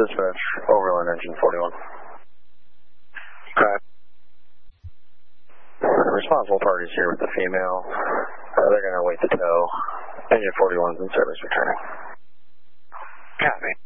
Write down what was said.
Dispatch, Overland engine 41. Okay. Responsible parties here with the female. They're going to await the tow. Engine 41's in service returning. Copy.